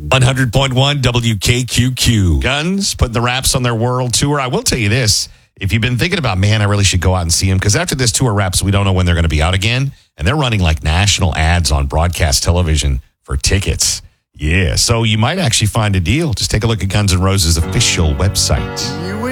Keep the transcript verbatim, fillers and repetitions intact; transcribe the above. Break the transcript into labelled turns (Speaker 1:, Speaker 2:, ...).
Speaker 1: one hundred point one W K Q Q. Guns putting the Raps on their world tour. I will tell you this. If you've been thinking about, man, I really should go out and see them, because after this tour wraps, we don't know when they're going to be out again. And they're running like national ads on broadcast television for tickets. Yeah, so you might actually find a deal. Just take a look at Guns N' Roses' official website.